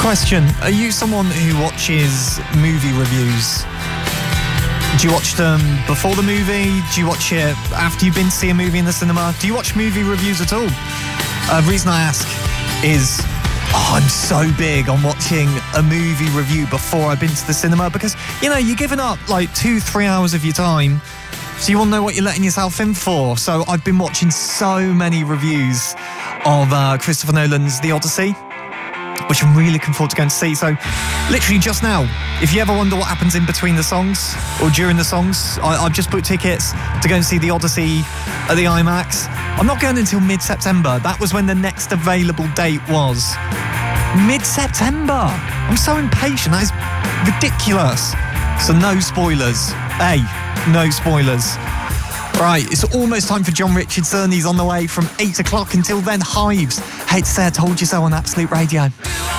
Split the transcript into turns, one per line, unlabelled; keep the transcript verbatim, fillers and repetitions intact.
Question, are you someone who watches movie reviews? Do you watch them before the movie? Do you watch it after you've been to see a movie in the cinema? Do you watch movie reviews at all? Uh, the reason I ask is, oh, I'm so big on watching a movie review before I've been to the cinema because, you know, you're giving up like two, three hours of your time, so you want to know what you're letting yourself in for. So I've been watching so many reviews of uh, Christopher Nolan's The Odyssey, which I'm really looking forward to going to see. So literally just now, if you ever wonder what happens in between the songs or during the songs, I, I've just booked tickets to go and see The Odyssey at the IMAX. I'm not going until mid-September. That was when the next available date was. Mid-September. I'm so impatient. That is ridiculous. So no spoilers. Hey, no spoilers. Right, it's almost time for John Richardson. He's on the way from eight o'clock. Until then, Hives. Hate to say I told you so on Absolute Radio.